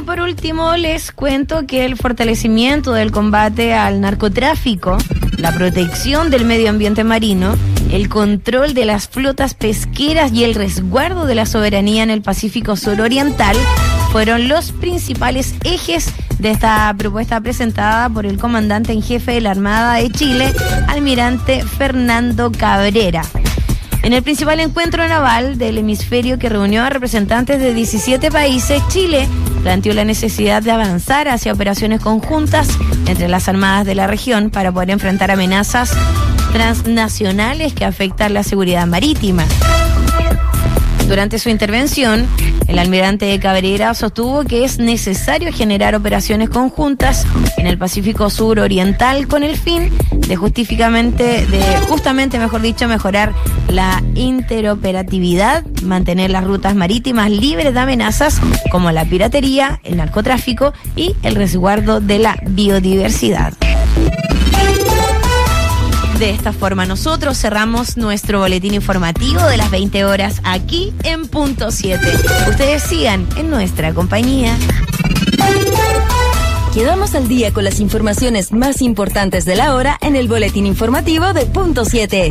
por último les cuento que el fortalecimiento del combate al narcotráfico, la protección del medio ambiente marino, el control de las flotas pesqueras y el resguardo de la soberanía en el Pacífico Suroriental fueron los principales ejes de esta propuesta presentada por el comandante en jefe de la Armada de Chile, almirante Fernando Cabrera. En el principal encuentro naval del hemisferio que reunió a representantes de 17 países, Chile planteó la necesidad de avanzar hacia operaciones conjuntas entre las armadas de la región para poder enfrentar amenazas transnacionales que afectan la seguridad marítima. Durante su intervención, el almirante Cabrera sostuvo que es necesario generar operaciones conjuntas en el Pacífico Suroriental con el fin de mejorar la interoperatividad, mantener las rutas marítimas libres de amenazas como la piratería, el narcotráfico y el resguardo de la biodiversidad. De esta forma nosotros cerramos nuestro boletín informativo de las 20 horas aquí en Punto 7. Ustedes sigan en nuestra compañía. Quedamos al día con las informaciones más importantes de la hora en el boletín informativo de Punto 7.